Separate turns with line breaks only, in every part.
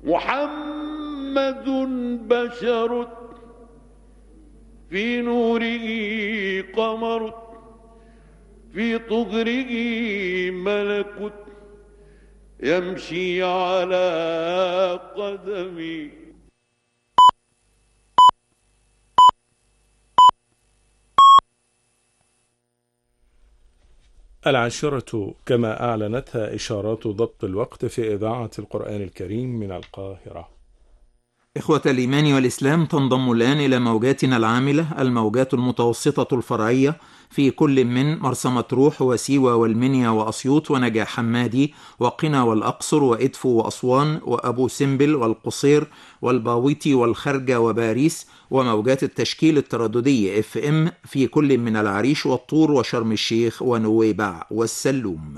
محمد بشر في نوره قمر في طهره ملك يمشي على قدمي.
العاشرة كما أعلنتها إشارات ضبط الوقت في إذاعة القرآن الكريم من القاهرة.
إخوة الإيمان والإسلام، تنضم الآن إلى موجاتنا العاملة الموجات المتوسطة الفرعية في كل من مرسى مطروح وسيوة والمنيا وأسيوط ونجع حمادي وقنا والأقصر وإدفو وأسوان وأبو سمبل والقصير والباويتي والخرجة وباريس، وموجات التشكيل الترددي FM في كل من العريش والطور وشرم الشيخ ونويبع والسلوم.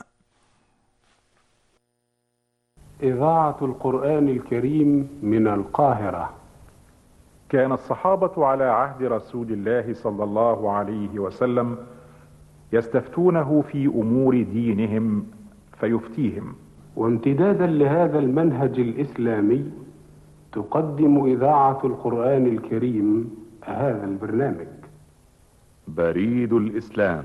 إذاعة القرآن الكريم من القاهرة.
كان الصحابة على عهد رسول الله صلى الله عليه وسلم يستفتونه في أمور دينهم فيفتيهم،
وامتدادا لهذا المنهج الإسلامي تقدم إذاعة القرآن الكريم هذا البرنامج.
بريد الإسلام،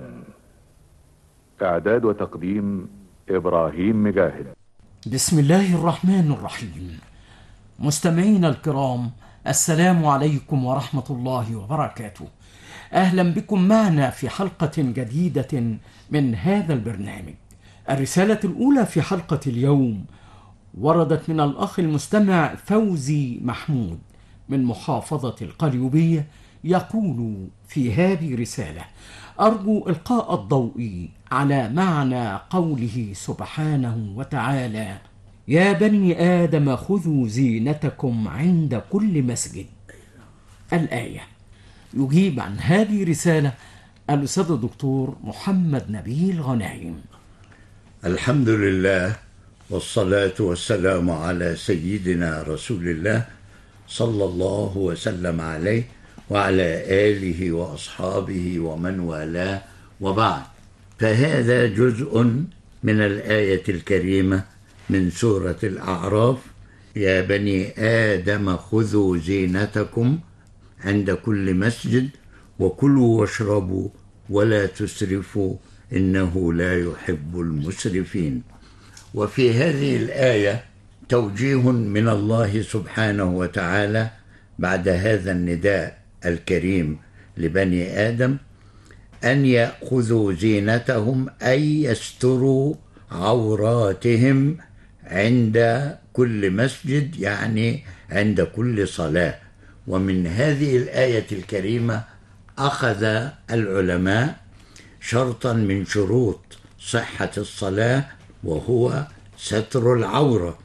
إعداد وتقديم إبراهيم مجاهد.
بسم الله الرحمن الرحيم. مستمعينا الكرام، السلام عليكم ورحمة الله وبركاته. أهلا بكم معنا في حلقة جديدة من هذا البرنامج. الرسالة الأولى في حلقة اليوم وردت من الأخ المستمع فوزي محمود من محافظة القليوبية، يقول في هذه رسالة: أرجو إلقاء الضوء على معنى قوله سبحانه وتعالى: يا بني آدم خذوا زينتكم عند كل مسجد. الآية. يجيب عن هذه الرسالة الأستاذ الدكتور محمد نبيل غنايم.
الحمد لله والصلاة والسلام على سيدنا رسول الله صلى الله وسلم عليه وعلى آله وأصحابه ومن والاه، وبعد. فهذا جزء من الآية الكريمة من سورة الأعراف: يا بني آدم خذوا زينتكم عند كل مسجد وكلوا واشربوا ولا تسرفوا إنه لا يحب المسرفين. وفي هذه الآية توجيه من الله سبحانه وتعالى بعد هذا النداء الكريم لبني آدم أن يأخذوا زينتهم، أي يستروا عوراتهم عند كل مسجد، يعني عند كل صلاة. ومن هذه الآية الكريمة أخذ العلماء شرطا من شروط صحة الصلاة، وهو ستر العورة.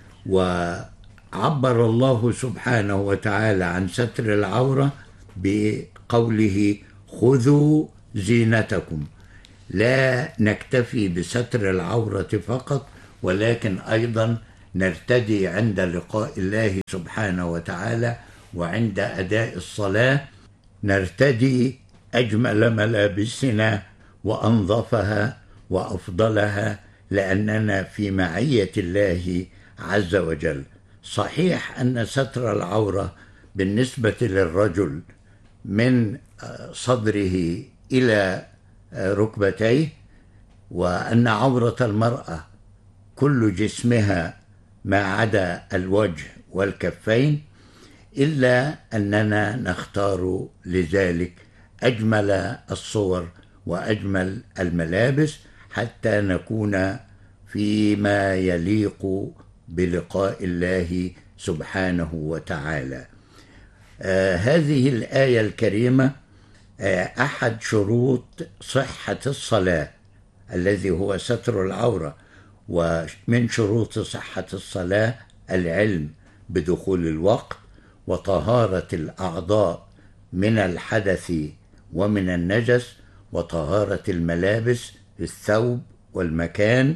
وعبر الله سبحانه وتعالى عن ستر العورة بقوله: خذوا زينتكم. لا نكتفي بستر العورة فقط، ولكن أيضا نرتدي عند لقاء الله سبحانه وتعالى وعند أداء الصلاة، نرتدي أجمل ملابسنا وأنظفها وأفضلها، لأننا في معية الله عز وجل. صحيح أن ستر العورة بالنسبة للرجل من صدره إلى ركبتيه، وأن عورة المرأة كل جسمها ما عدا الوجه والكفين، إلا أننا نختار لذلك أجمل الصور وأجمل الملابس حتى نكون فيما يليق بلقاء الله سبحانه وتعالى. هذه الآية الكريمة أحد شروط صحة الصلاة الذي هو ستر العورة. ومن شروط صحة الصلاة العلم بدخول الوقت، وطهارة الأعضاء من الحدث ومن النجس، وطهارة الملابس، الثوب والمكان،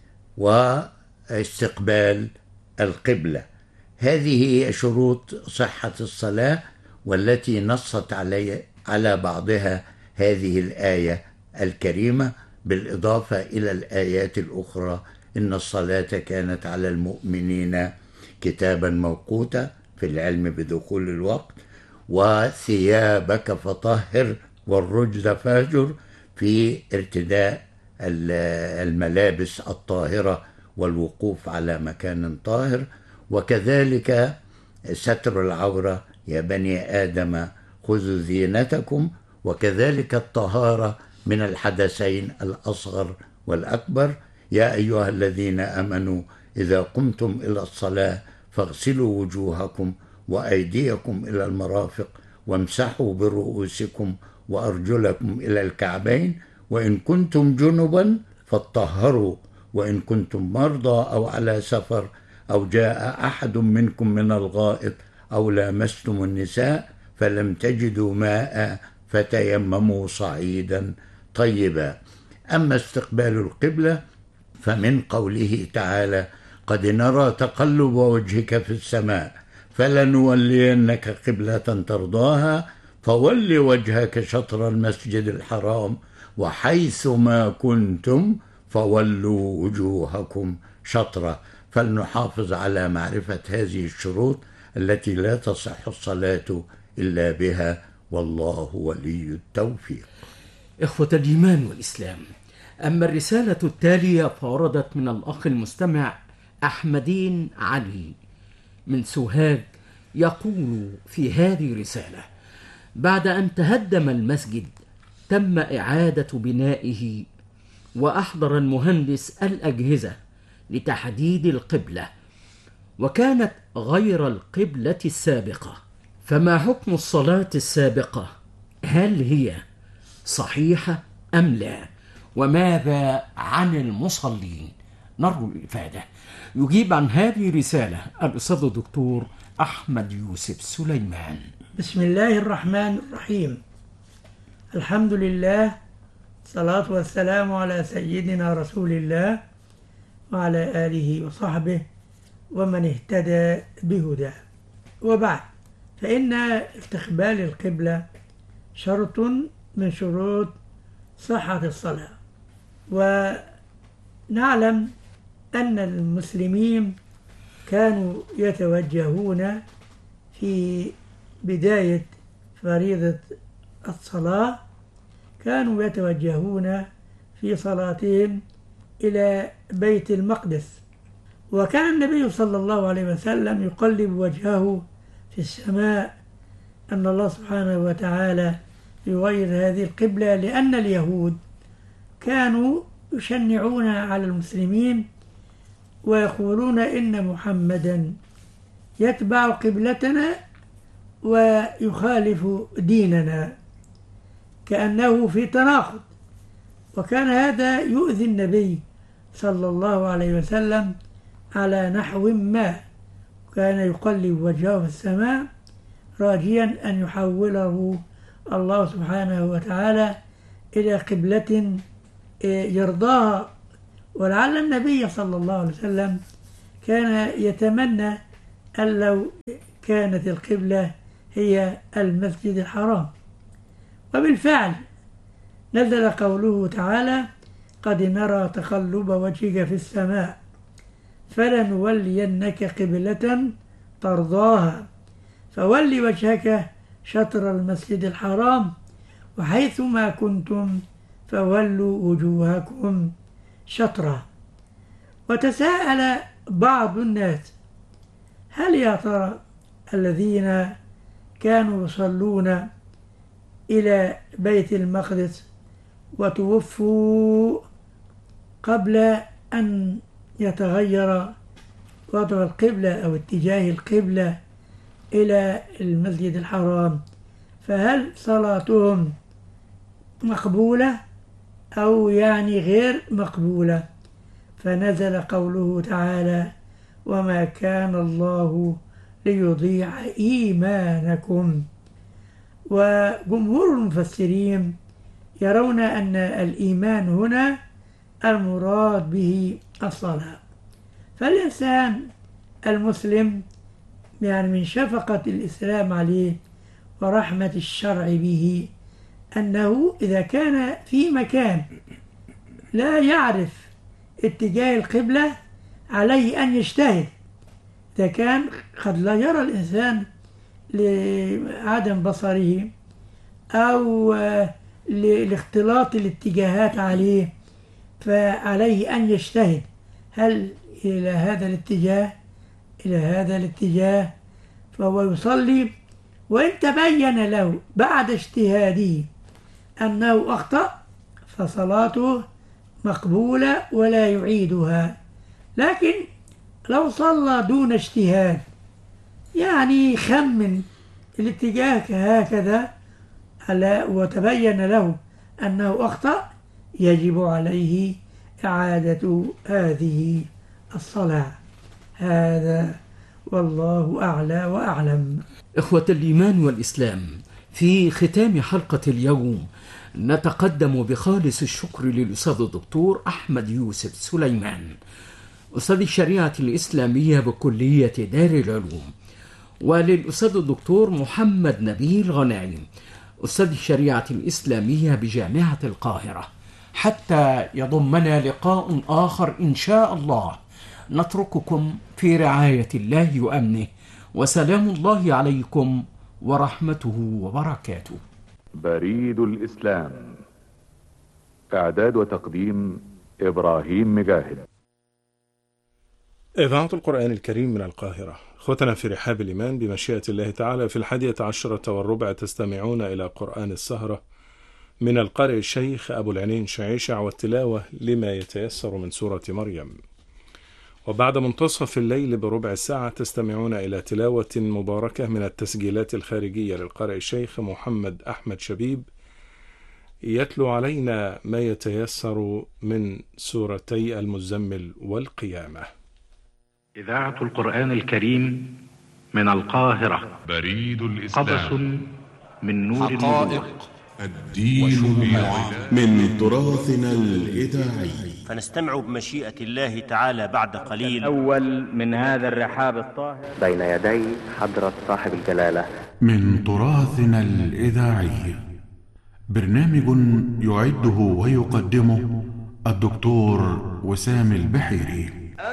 واستقبال القبلة. هذه هي شروط صحة الصلاة، والتي نصت على بعضها هذه الآية الكريمة، بالإضافة إلى الآيات الأخرى: إن الصلاة كانت على المؤمنين كتابا موقوتا في العلم بدخول الوقت، وثيابك فطهر والرجز فاهجر في ارتداء الملابس الطاهرة والوقوف على مكان طاهر، وكذلك ستر العورة يا بني آدم خذوا زينتكم، وكذلك الطهارة من الحدثين الأصغر والأكبر. يا أيها الذين آمنوا إذا قمتم إلى الصلاة فاغسلوا وجوهكم وأيديكم إلى المرافق وامسحوا برؤوسكم وأرجلكم إلى الكعبين، وإن كنتم جنبا فاطهروا، وإن كنتم مرضى أو على سفر أو جاء أحد منكم من الغائط أو لامستم النساء فلم تجدوا ماء فتيمموا صعيدا طيبا. أما استقبال القبلة فمن قوله تعالى: قد نرى تقلب وجهك في السماء فلنولينك قبلة ترضاها فول وجهك شطر المسجد الحرام وحيث ما كنتم فولوا وجوهكم شطرة. فلنحافظ على معرفة هذه الشروط التي لا تصح الصلاة إلا بها، والله ولي التوفيق.
إخوة الإيمان والإسلام، أما الرسالة التالية فوردت من الأخ المستمع أحمدين علي من سوهاج، يقول في هذه رسالة: بعد أن تهدم المسجد تم إعادة بنائه، وأحضر المهندس الأجهزة لتحديد القبلة، وكانت غير القبلة السابقة، فما حكم الصلاة السابقة؟ هل هي صحيحة أم لا؟ وماذا عن المصلين؟ نرجو الإفادة. يجيب عن هذه الرسالة الأستاذ الدكتور أحمد يوسف سليمان.
بسم الله الرحمن الرحيم. الحمد لله، الصلاة والسلام على سيدنا رسول الله وعلى آله وصحبه ومن اهتدى بهداه، وبعد، فإن استقبال القبلة شرط من شروط صحة الصلاة. ونعلم أن المسلمين كانوا يتوجهون في بداية فريضة الصلاة، كانوا يتوجهون في صلاتهم إلى بيت المقدس، وكان النبي صلى الله عليه وسلم يقلب وجهه في السماء أن الله سبحانه وتعالى يغير هذه القبلة، لأن اليهود كانوا يشنعون على المسلمين ويقولون إن محمدا يتبع قبلتنا ويخالف ديننا، كأنه في تناقض. وكان هذا يؤذي النبي صلى الله عليه وسلم على نحو ما، كان يقلب وجهه في السماء راجيا أن يحوله الله سبحانه وتعالى إلى قبلة يرضاها. ولعل النبي صلى الله عليه وسلم كان يتمنى أن لو كانت القبلة هي المسجد الحرام. وبالفعل نزل قوله تعالى: قد نرى تقلب وجهك في السماء فلنولينك قبلة ترضاها فول وجهك شطر المسجد الحرام وحيث ما كنتم فولوا وجوهكم شطرة. وتساءل بعض الناس: هل يا ترى الذين كانوا يصلون إلى بيت المقدس وتوفوا قبل أن يتغير وضع القبلة أو اتجاه القبلة إلى المسجد الحرام، فهل صلاتهم مقبولة أو يعني غير مقبولة؟ فنزل قوله تعالى: وما كان الله ليضيع إيمانكم. وجمهور المفسرين يرون أن الإيمان هنا المراد به الصلاة. فالإنسان المسلم يعني من شفقة الإسلام عليه ورحمة الشرع به أنه إذا كان في مكان لا يعرف اتجاه القبلة عليه أن يجتهد. إذا كان قد لا يرى الإنسان لعدم بصره أو لاختلاط الاتجاهات عليه، فعليه أن يجتهد، هل إلى هذا الاتجاه إلى هذا الاتجاه، فهو يصلي، وإن تبين له بعد اجتهاده أنه أخطأ فصلاته مقبولة ولا يعيدها. لكن لو صلى دون اجتهاد، يعني خمن الاتجاه هكذا وتبين له أنه أخطأ، يجب عليه إعادة هذه الصلاة. هذا والله أعلى وأعلم.
إخوة الإيمان والإسلام، في ختام حلقة اليوم نتقدم بخالص الشكر للأستاذ الدكتور أحمد يوسف سليمان، أستاذ الشريعة الإسلامية بكلية دار العلوم، وللأستاذ الدكتور محمد نبيل غنايم، أستاذ الشريعة الإسلامية بجامعة القاهرة. حتى يضمنا لقاء آخر إن شاء الله، نترككم في رعاية الله وأمنه، وسلام الله عليكم ورحمته وبركاته.
بريد الإسلام، إعداد وتقديم إبراهيم مجاهد.
إذاعة القرآن الكريم من القاهرة. أخوتنا في رحاب الإيمان، بمشيئة الله تعالى في 11:15 تستمعون إلى قرآن السهرة من القارئ الشيخ أبو العينين شعيشع، والتلاوة لما يتيسر من سورة مريم. وبعد منتصف الليل بربع ساعة تستمعون إلى تلاوة مباركة من التسجيلات الخارجية للقارئ الشيخ محمد أحمد شبيب، يتلو علينا ما يتيسر من سورتي المزمل والقيامة.
إذاعة القرآن الكريم من القاهرة.
بريد الإسلام،
قبس من نور
حقائق الدين من تراثنا الإذاعي.
فنستمع بمشيئة الله تعالى بعد قليل
الأول من هذا الرحاب الطاهر
بين يدي حضرة صاحب الجلالة
من تراثنا الإذاعي، برنامج يعده ويقدمه الدكتور وسام البحيري.